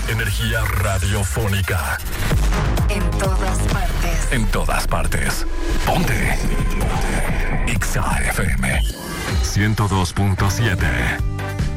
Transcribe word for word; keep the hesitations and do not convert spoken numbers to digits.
Energía radiofónica. En todas partes. En todas partes. Ponte. Ponte. Exa F M ciento dos punto siete.